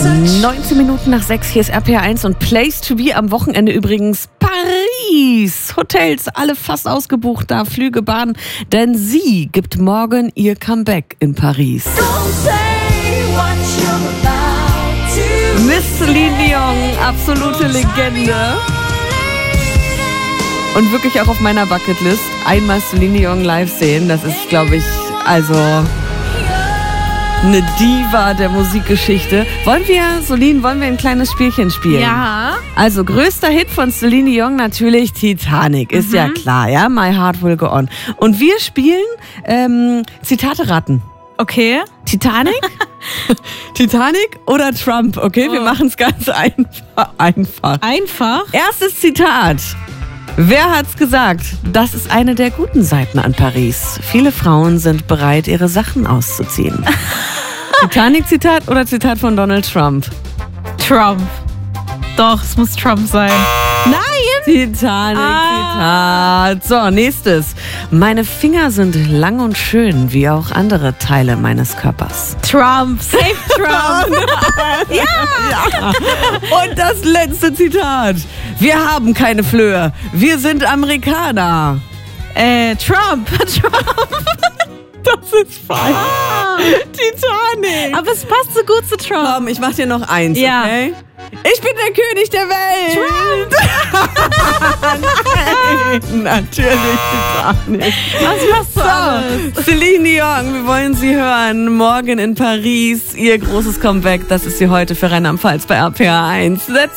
19 Minuten nach 6, hier ist RPR1 und Place to be am Wochenende übrigens Paris. Hotels, alle fast ausgebucht da, Flüge, Bahnen, denn sie gibt morgen ihr Comeback in Paris. Miss Celine Dion, absolute Legende. Und wirklich auch auf meiner Bucketlist, einmal Celine Dion live sehen, das ist, glaube ich, also eine Diva der Musikgeschichte. Wollen wir ein kleines Spielchen spielen? Ja. Also größter Hit von Celine Dion natürlich Titanic, ist ja klar, ja, My Heart Will Go On. Und wir spielen Zitate raten. Okay. Titanic? Titanic oder Trump, okay? Wir machen es ganz einfach. Einfach? Erstes Zitat. Wer hat's gesagt? Das ist eine der guten Seiten an Paris. Viele Frauen sind bereit, ihre Sachen auszuziehen. Titanic-Zitat oder Zitat von Donald Trump? Trump. Doch, es muss Trump sein. Nein! Titanic-Zitat. So, nächstes. Meine Finger sind lang und schön, wie auch andere Teile meines Körpers. Trump. Safe Trump. Ja. Und das letzte Zitat. Wir haben keine Flöhe. Wir sind Amerikaner. Trump. Das ist falsch. Titanic. Aber es passt so gut zu Trump. Komm, ich mach dir noch eins, Ja. okay? Ich bin der König der Welt. Trump. Nein, natürlich Titanic. Was machst du alles? Celine Dion, wir wollen sie hören. Morgen in Paris, ihr großes Comeback. Das ist sie heute für Rheinland-Pfalz bei RPR1.